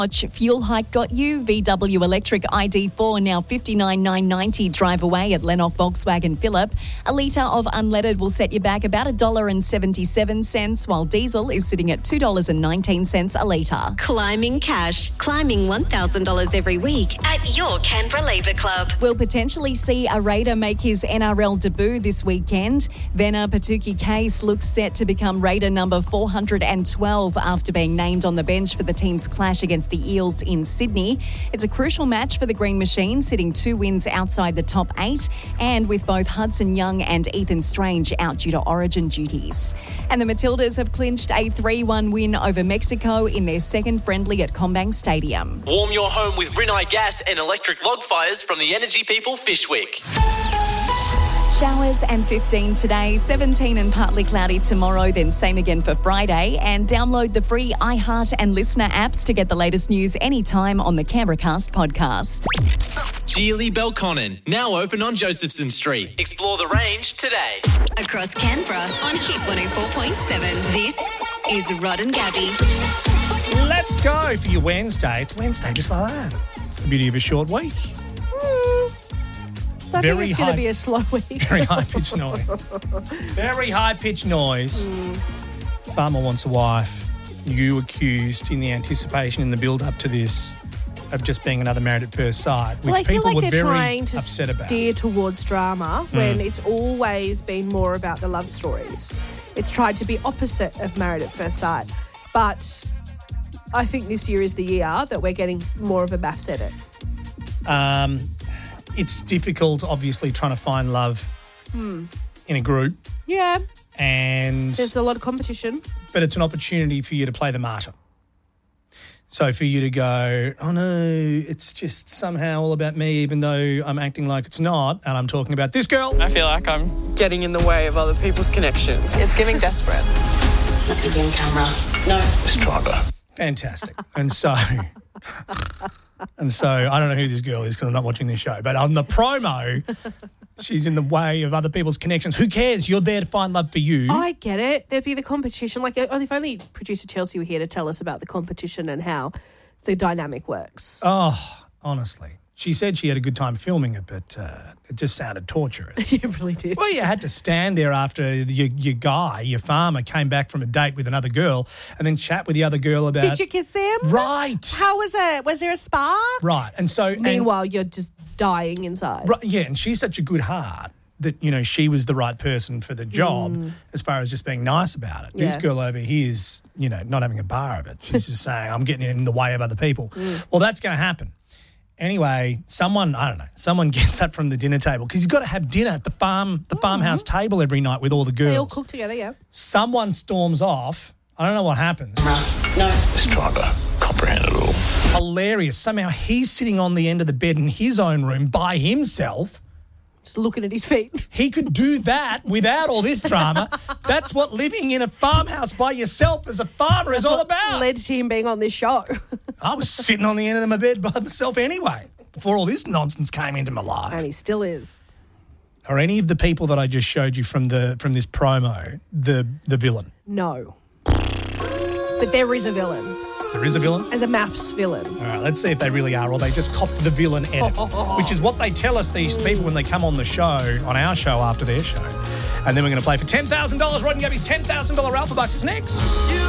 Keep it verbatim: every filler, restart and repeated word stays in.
Much fuel hike got you? V W Electric I D four now fifty-nine thousand nine hundred ninety drive away at Lennox Volkswagen Phillip. A litre of unleaded will set you back about one dollar seventy-seven, while diesel is sitting at two dollars nineteen a litre. Climbing cash. Climbing one thousand dollars every week at your Canberra Labour Club. We'll potentially see a Raider make his N R L debut this weekend. Vena Patuki-Case looks set to become Raider number four hundred twelve after being named on the bench for the team's clash against the Eels in Sydney. It's a crucial match for the Green Machine, sitting two wins outside the top eight, and with both Hudson Young and Ethan Strange out due to origin duties. And the Matildas have clinched a three one win over Mexico in their second friendly at CommBank Stadium. Warm your home with Rinnai Gas and electric log fires from the Energy People Fishwick. Showers and fifteen today, seventeen and partly cloudy tomorrow, then same again for Friday. And download the free iHeart and Listener apps to get the latest news anytime on the Canberracast podcast. Geely Belconnen, now open on Josephson Street. Explore the range today. Across Canberra on Hit one oh four point seven. This is Rod and Gabby. Let's go for your Wednesday. It's Wednesday, just like that. It's the beauty of a short week. I Very think it's high- going to be a slow week. Very high-pitched noise. Very high-pitched noise. Mm. Farmer wants a wife. You accused in the anticipation in the build-up to this of just being another Married at First Sight, which Well, I feel people like were they're very trying to upset about. steer towards drama when it's always been more about the love stories. It's tried to be opposite of Married at First Sight. But I think this year is the year that we're getting more of a maths edit. Um, it's difficult, obviously, trying to find love Hmm. in a group, Yeah, and there's a lot of competition. but it's an opportunity for you to play the martyr. So for you to go, oh no, it's just somehow all about me, even though I'm acting like it's not, and I'm talking about this girl. I feel like I'm getting in the way of other people's connections. It's giving desperate. Again, camera. No. Let's try that. Fantastic. And so, and so I don't know who this girl is because I'm not watching this show, but on the promo, she's in the way of other people's connections. Who cares? You're there to find love for you. I get it. There'd be the competition. Like, if only producer Chelsea were here to tell us about the competition and how the dynamic works. Oh, honestly. She said she had a good time filming it, but uh, it just sounded torturous. It really did. Well, you had to stand there after your, your guy, your farmer, came back from a date with another girl and then chat with the other girl about... Did you kiss him? Right. How was it? Was there a spark? Right. And so... and- Meanwhile, you're just dying inside. Right, yeah, and she's such a good heart that, you know, she was the right person for the job Mm. as far as just being nice about it. This Yeah. girl over here is, you know, not having a bar of it. She's just saying, I'm getting in the way of other people. Mm. Well, that's going to happen. Anyway, someone, I don't know, someone gets up from the dinner table because you've got to have dinner at the farm, the farmhouse table every night with all the girls. Mm-hmm. They all cook together, yeah. Someone storms off. I don't know what happens. No. Let's try to comprehend it all. Hilarious. Somehow he's sitting on the end of the bed in his own room by himself. Just looking at his feet. He could do that without all this drama. That's what living in a farmhouse by yourself as a farmer is That's all what about. led to him being on this show. I was sitting on the end of my bed by myself anyway, before all this nonsense came into my life. And he still is. Are any of the people that I just showed you from the from this promo the the villain? No. But there is a villain. There is a villain? As a maths villain. All right, let's see if they really are, or they just copped the villain edit, which is what they tell us, these people, when they come on the show, on our show after their show. And then we're going to play for ten thousand dollars. Rod and Gabby's ten thousand dollars Alpha Bucks is next.